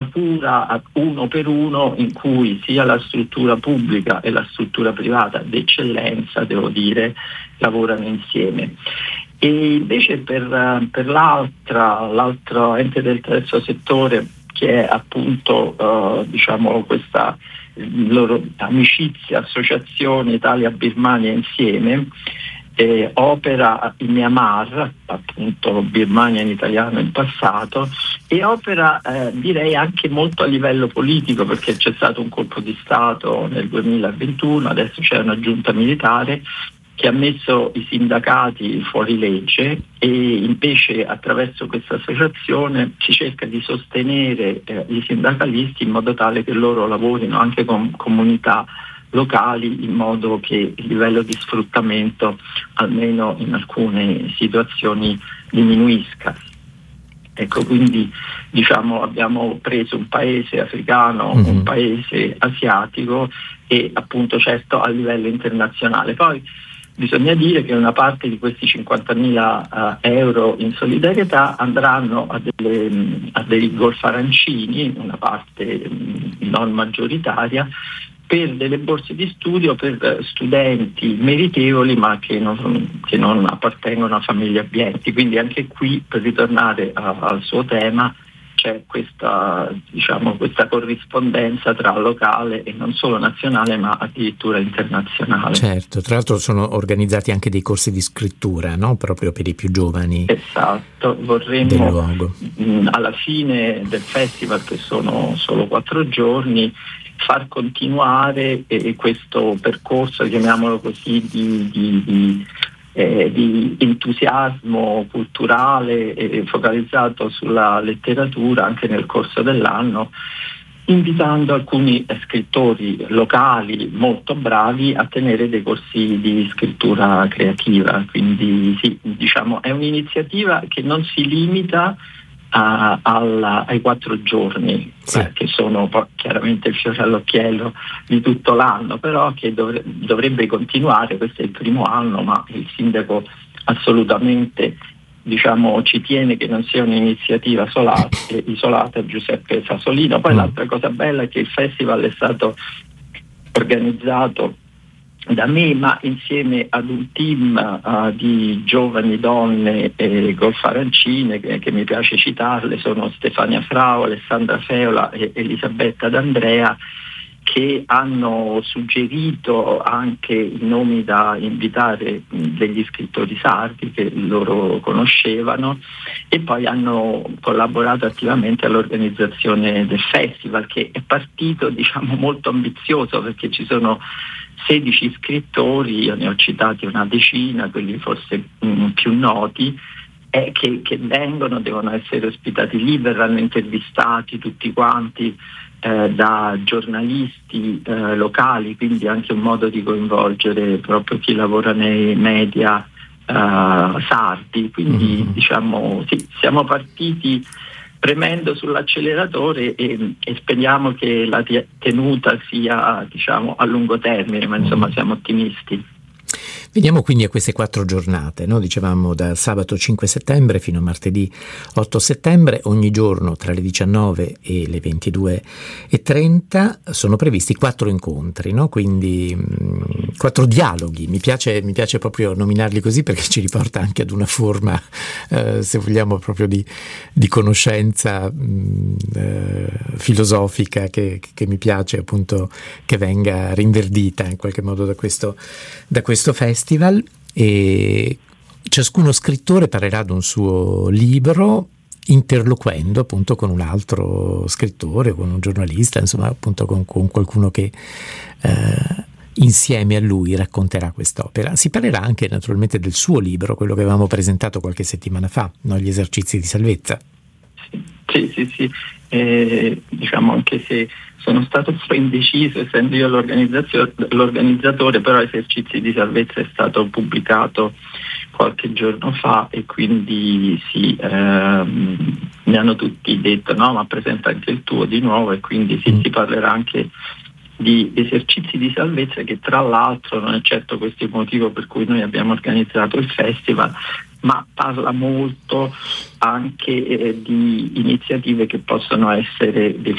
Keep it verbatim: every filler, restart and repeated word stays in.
muratura uno per uno in cui sia la struttura pubblica e la struttura privata d'eccellenza, devo dire, lavorano insieme. E invece per, per l'altra, l'altro ente del terzo settore, che è appunto uh, diciamo questa loro amicizia, associazione Italia-Birmania insieme, eh, opera in Myanmar, appunto Birmania in italiano in passato, e opera eh, direi anche molto a livello politico, perché c'è stato un colpo di Stato nel duemilaventuno, adesso c'è una giunta militare che ha messo i sindacati fuori legge, e invece attraverso questa associazione si cerca di sostenere eh, i sindacalisti in modo tale che loro lavorino anche con comunità locali, in modo che il livello di sfruttamento almeno in alcune situazioni diminuisca. Ecco, quindi diciamo abbiamo preso un paese africano, mm-hmm. un paese asiatico, e appunto certo a livello internazionale. Poi bisogna dire che una parte di questi cinquantamila uh, euro in solidarietà andranno a, delle, a dei golf arancini, una parte um, non maggioritaria, per delle borse di studio per uh, studenti meritevoli ma che non, che non appartengono a famiglie abbienti. Quindi anche qui, per ritornare a, al suo tema, c'è questa, diciamo, questa corrispondenza tra locale e non solo nazionale ma addirittura internazionale. Certo, tra l'altro sono organizzati anche dei corsi di scrittura, no? Proprio per i più giovani. Esatto, vorremmo del luogo. Mh, alla fine del festival, che sono solo quattro giorni, far continuare eh, questo percorso, chiamiamolo così, di, di, di Eh, di entusiasmo culturale eh, focalizzato sulla letteratura anche nel corso dell'anno, invitando alcuni eh, scrittori locali molto bravi a tenere dei corsi di scrittura creativa. Quindi sì, diciamo è un'iniziativa che non si limita a, alla, ai quattro giorni, sì. eh, che sono poi chiaramente il fiore all'occhiello di tutto l'anno, però che dovre- dovrebbe continuare. Questo è il primo anno, ma il sindaco assolutamente diciamo ci tiene che non sia un'iniziativa isolata, isolata Giuseppe Sasolino. Poi mm. l'altra cosa bella è che il festival è stato organizzato da me, ma insieme ad un team uh, di giovani donne e golf arancine che, che mi piace citarle, sono Stefania Frau, Alessandra Feola e Elisabetta D'Andrea, che hanno suggerito anche i nomi da invitare degli scrittori sardi che loro conoscevano, e poi hanno collaborato attivamente all'organizzazione del festival, che è partito diciamo molto ambizioso, perché ci sono sedici scrittori, io ne ho citati una decina, quelli forse mh, più noti, eh, che, che vengono, devono essere ospitati lì, verranno intervistati tutti quanti eh, da giornalisti eh, locali, quindi anche un modo di coinvolgere proprio chi lavora nei media eh, sardi. Quindi mm-hmm. diciamo sì, siamo partiti premendo sull'acceleratore e, e speriamo che la tenuta sia diciamo a lungo termine, ma insomma siamo ottimisti. Veniamo quindi a queste quattro giornate, no? Dicevamo da sabato cinque settembre fino a martedì otto settembre, ogni giorno tra le diciannove e le ventidue e trenta sono previsti quattro incontri, no? Quindi mh, quattro dialoghi, mi piace, mi piace proprio nominarli così, perché ci riporta anche ad una forma, eh, se vogliamo, proprio di, di conoscenza mh, eh, filosofica che, che mi piace appunto che venga rinverdita in qualche modo da questo, da questo festival. E ciascuno scrittore parlerà ad un suo libro, interloquendo appunto con un altro scrittore, con un giornalista, insomma appunto con, con qualcuno che eh, insieme a lui racconterà quest'opera. Si parlerà anche naturalmente del suo libro, quello che avevamo presentato qualche settimana fa, no? Gli esercizi di salvezza. Sì, sì, sì. Eh, diciamo, anche se sono stato un po' indeciso, essendo io l'organizzatore, però Esercizi di Salvezza è stato pubblicato qualche giorno fa, e quindi sì, ehm, mi hanno tutti detto no, ma presenta anche il tuo di nuovo, e quindi sì, mm. si parlerà anche di Esercizi di Salvezza, che tra l'altro non è certo questo il motivo per cui noi abbiamo organizzato il festival, ma parla molto anche eh, di iniziative che possono essere